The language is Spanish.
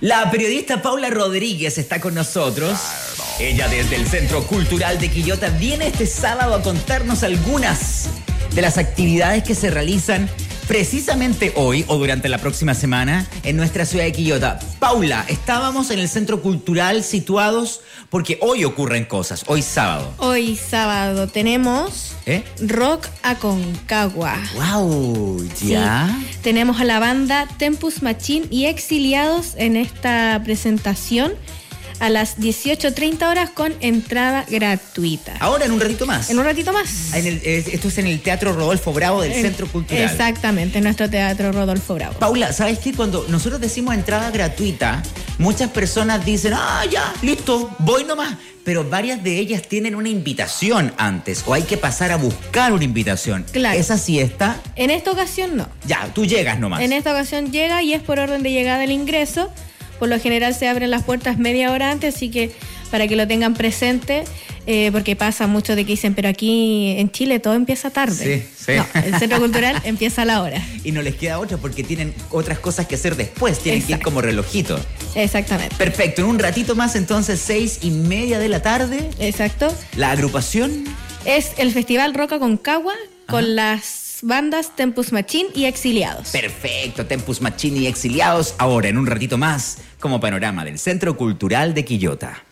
La periodista Paula Rodríguez está con nosotros. Ella desde el Centro Cultural de Quillota viene este sábado a contarnos algunas de las actividades que se realizan precisamente hoy o durante la próxima semana en nuestra ciudad de Quillota. Paula, estábamos en el Centro Cultural situados porque hoy ocurren cosas, hoy sábado. Hoy sábado tenemos Rock Aconcagua. ¡Wow! ¿Ya? Sí. Tenemos a la banda Tempus Machine y Exiliados en esta presentación a las 18:30 horas con entrada gratuita. Ahora, en un ratito más. En un ratito más. Esto es en el Teatro Rodolfo Bravo del Centro Cultural. Exactamente, en nuestro Teatro Rodolfo Bravo. Paula, ¿sabes qué? Cuando nosotros decimos entrada gratuita, muchas personas dicen, ya, listo, voy nomás. Pero varias de ellas tienen una invitación antes o hay que pasar a buscar una invitación. Claro. ¿Esa sí está? En esta ocasión no. Ya, tú llegas nomás. En esta ocasión llega y es por orden de llegada el ingreso. Por lo general se abren las puertas media hora antes, así que para que lo tengan presente, porque pasa mucho de que dicen, pero aquí en Chile todo empieza tarde. Sí. No, el Centro Cultural empieza a la hora. Y no les queda otra porque tienen otras cosas que hacer después, tienen que ir como relojito. Exactamente. Perfecto, en un ratito más entonces, 6:30 de la tarde. Exacto. La agrupación es el Festival Rock Aconcagua con las bandas Tempus Machine y Exiliados. Perfecto, Tempus Machine y Exiliados, ahora en un ratito más, como panorama del Centro Cultural de Quillota.